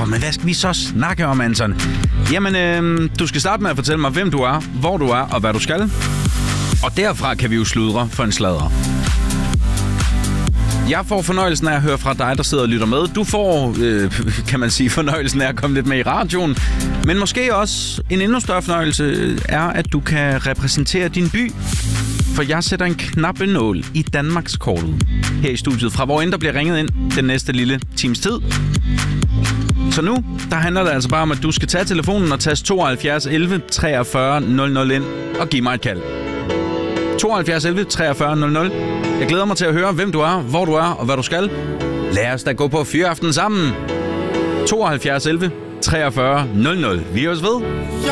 men hvad skal vi så snakke om, Anton? Jamen, du skal starte med at fortælle mig, hvem du er, hvor du er og hvad du skal. Og derfra kan vi jo sludre for en sladder. Jeg får fornøjelsen af at høre fra dig, der sidder og lytter med. Du får, kan man sige, fornøjelsen af at komme lidt med i radioen. Men måske også en endnu større fornøjelse er, at du kan repræsentere din by. For jeg sætter en knappenål i Danmarkskortet her i studiet, fra hvor end der bliver ringet ind den næste lille times tid. Så nu, der handler det altså bare om, at du skal tage telefonen og taste 72 11 43 00 ind og give mig et kald. 72 11 43 00. Jeg glæder mig til at høre, hvem du er, hvor du er og hvad du skal. Lad os da gå på fyraften sammen. 72 11 43 00. Vi høres ved.